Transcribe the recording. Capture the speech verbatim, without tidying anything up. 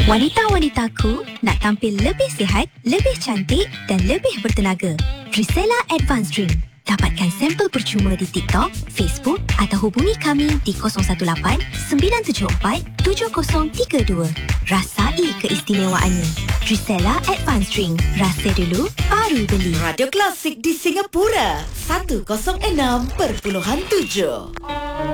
Wanita-wanitaku nak tampil lebih sihat, lebih cantik dan lebih bertenaga. Drisela Advanced Drink. Dapatkan sampel percuma di TikTok, Facebook atau hubungi kami di kosong satu lapan sembilan tujuh empat tujuh kosong tiga dua. Rasai keistimewaannya. Drisela Advanced Drink. Rasa dulu, baru beli. Radio Klasik di Singapura seratus enam perpuluhan tujuh.